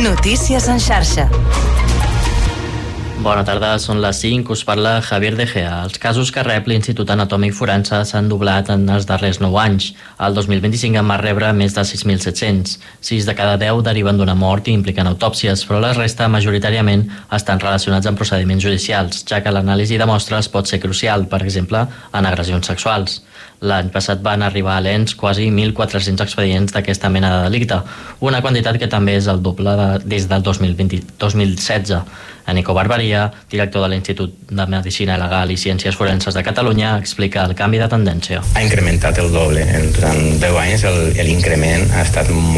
Notícies en xarxa. Bona tarda, són les 5, us parla Javier De Gea. Els casos que rep l'Institut Anatòmic Forense s'han doblat en els darrers 9 anys. El 2025 en va rebre més de 6.700. 6 de cada 10 deriven d'una mort i impliquen autòpsies, però la resta majoritàriament estan relacionats amb procediments judicials, ja que l'anàlisi de mostres pot ser crucial, per exemple, en agressions sexuals. L'any passat van arribar a l'ENS quasi 1.400 expedients d'aquesta mena de delicte, una quantitat que també és el doble des del 2016. Nico Barbaria, director de l'Institut de Medicina Legal i Ciències Forenses de Catalunya, explica el canvi de tendència. Ha incrementat el doble. En 10 anys l'increment ha estat molt